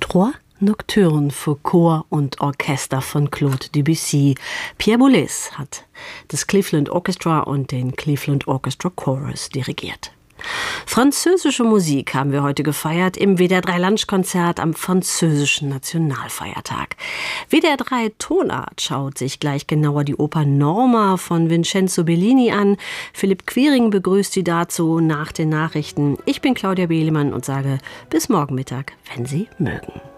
Trois Nocturnes für Chor und Orchester von Claude Debussy. Pierre Boulez hat das Cleveland Orchestra und den Cleveland Orchestra Chorus dirigiert. Französische Musik haben wir heute gefeiert im WDR 3 Lunchkonzert am französischen Nationalfeiertag. WDR 3 Tonart schaut sich gleich genauer die Oper Norma von Vincenzo Bellini an. Philipp Quiring begrüßt Sie dazu nach den Nachrichten. Ich bin Claudia Behlemann und sage bis morgen Mittag, wenn Sie mögen.